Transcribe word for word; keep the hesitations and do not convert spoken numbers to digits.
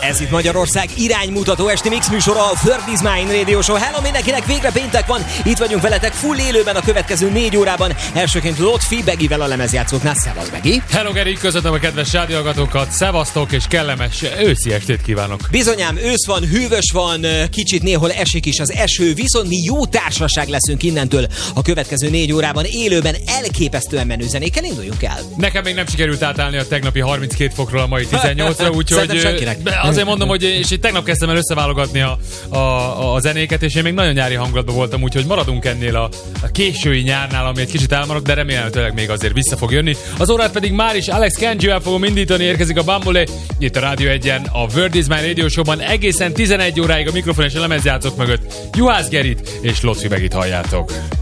Ez itt Magyarország iránymutató esti mix műsora, a Third Is Mine Radio Show. Hello mindenkinek, végre péntek van, itt vagyunk veletek full élőben a következő négy órában. Elsőként Lotfi Begivel a lemezjátszóknál. Szevasz, Begi! Hello Geri, köszöntöm a kedves rádióhallgatókat, szevasztok és kellemes őszi estét kívánok! Bizonyám, ősz van, hűvös van, kicsit néhol esik is az eső, viszont mi jó társaság leszünk innentől a következő négy órában élőben, elképesztően menő zenékkel. Induljunk el! Nekem még nem sikerült átállni a tegnapi harminckét fokról a mai tizennyolcra, úgyhogy azért mondom, hogy és itt tegnap kezdtem el összeválogatni a, a, a zenéket, és én még nagyon nyári hangulatban voltam, úgyhogy maradunk ennél a, a késői nyárnál, ami egy kicsit elmaradt, de remélhetőleg még azért vissza fog jönni. Az órát pedig már is Alex Kenjivel fogom indítani, érkezik a Bambole, itt a Rádió egyen, a Third Is Mine Radio Show-ban egészen tizenegy óráig a mikrofon és a lemezjátszók mögött Juhász Gerit és Lotfi Begit halljátok.